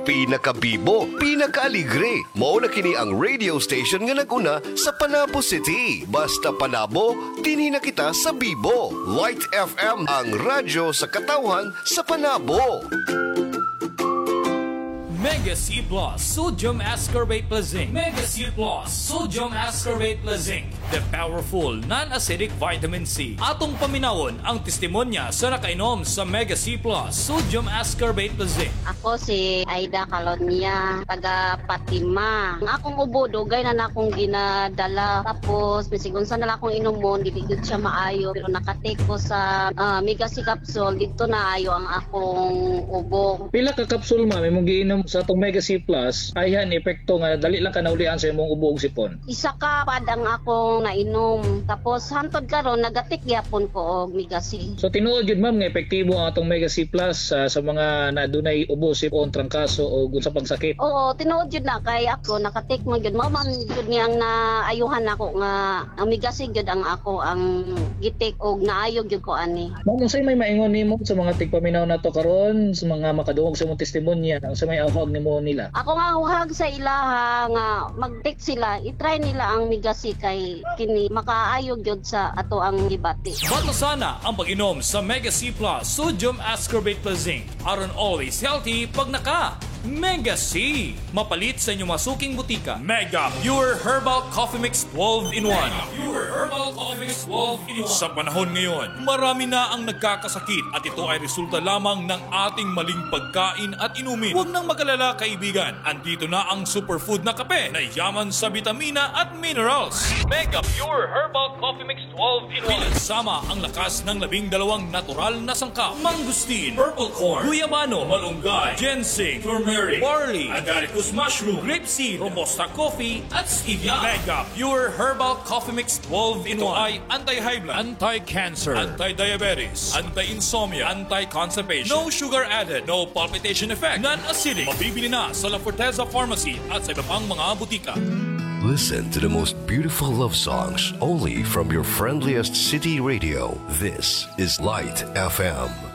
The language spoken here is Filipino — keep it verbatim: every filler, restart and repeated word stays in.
pinakabibo, pinakaaligre. Mao na kini ang radio station nga naguna sa Panabo City. Basta Panabo, dinhi na kita sa Bibo. Light F M, ang radyo sa katawhan sa Panabo. Mega C Plus Sodium Ascorbate Plus Zinc. Mega C Plus Sodium Ascorbate Plus Zinc. The powerful non-acidic vitamin C. Atong paminawon ang testimonya sa nakainom sa Mega C Plus Sodium Ascorbate Plus Zinc. Ako si Aida Calonia, taga Patima. Ang akong ubo, dugay na na akong ginadala. Tapos, misigun sa na akong inumon, dili gud siya maayo. Pero nakatake ko sa uh, Mega C Capsule, dito na ayo ang akong ubo. Pila ka kapsul ma may mong giinom sa atong Mega C Plus, ayhan epekto nga dali lang ka naulian sa imong ubo ug sipon. Isa ka pad ang akong nainom. Tapos hantod karon nagatik gyapon ko og Mega C. So tinuod gyud ma'am nga epektibo ang atong Mega C Plus uh, sa mga nadunay ubo, sipon, trangkaso o unsa pang sakit. Oo, tinuod gyud na kay ako nakatik mo gyud. Mao man gyud niyang naayuhan ako nga ang Mega C gyud ang ako ang gitik og naayo gyud ko ani. Ma'am, unsay may maingon nimo sa mga tigpaminaw nato karon, sa mga makadungog sa imong testimonya, ang sa may ahog nimo nila? Ako nga huhag sa ilaha nga mag-take sila, i-try nila ang Mega C kay kini makaayo gyud sa ato ang gibati. Bato sana ang pag-inom sa Mega C Plus Sodium Ascorbate Plus Zinc. Aron always healthy pag naka Mega C. Mapalit sa inyong masuking butika. Mega Pure Herbal Coffee Mix twelve in one. Mega Pure Herbal Coffee Mix twelve in one. Sa panahon ngayon, marami na ang nagkakasakit at ito ay resulta lamang ng ating maling pagkain at inumin. Huwag nang mag-alala kaibigan. Andito na ang superfood na kape na yaman sa vitamina at minerals. Mega Pure Herbal Coffee Mix twelve in one. Pinagsama ang lakas ng labing dalawang natural na sangkap. Mangustin, purple corn, guyabano, malunggay, ginseng, turmeric, barley, agaricus mushroom, grapeseed, robusta coffee, at stevia. Mega Pure Herbal Coffee Mix twelve in one. Ito ay anti-high blood, anti-cancer, anti-diabetes, anti-insomnia, anti-constipation. No sugar added, no palpitation effect, non-acidic. Mabibili na sa La Forteza Pharmacy at sa iba pang mga butika. Listen to the most beautiful love songs only from your friendliest city radio. This is Light F M.